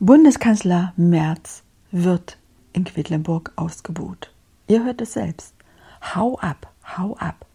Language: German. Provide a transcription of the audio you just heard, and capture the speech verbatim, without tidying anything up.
Bundeskanzler Merz wird in Quedlinburg ausgebuht. Ihr hört es selbst. Hau ab, hau ab.